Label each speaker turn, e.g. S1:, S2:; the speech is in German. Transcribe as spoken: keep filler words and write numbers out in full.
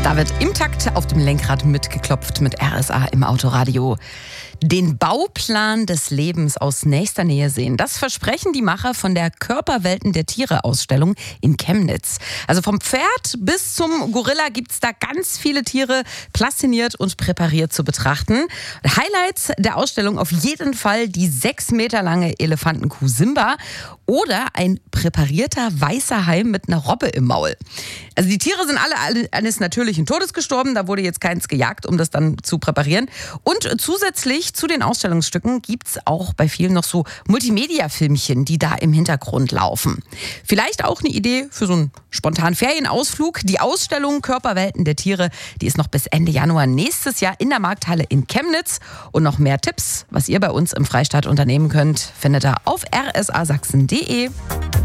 S1: Da wird im Takt auf dem Lenkrad mitgeklopft mit R S A im Autoradio. Den Bauplan des Lebens aus nächster Nähe sehen. Das versprechen die Macher von der Körperwelten der Tiere-Ausstellung in Chemnitz. Also vom Pferd bis zum Gorilla gibt's da ganz viele Tiere plastiniert und präpariert zu betrachten. Highlights der Ausstellung auf jeden Fall die sechs Meter lange Elefantenkuh Simba oder ein präparierter weißer Hai mit einer Robbe im Maul. Also die Tiere sind alle eines natürlichen Todes gestorben. Da wurde jetzt keins gejagt, um das dann zu präparieren. Und zusätzlich zu den Ausstellungsstücken gibt es auch bei vielen noch so Multimedia-Filmchen, die da im Hintergrund laufen. Vielleicht auch eine Idee für so einen spontanen Ferienausflug. Die Ausstellung Körperwelten der Tiere, die ist noch bis Ende Januar nächstes Jahr in der Markthalle in Chemnitz. Und noch mehr Tipps, was ihr bei uns im Freistaat unternehmen könnt, findet ihr auf r s a sachsen punkt d e.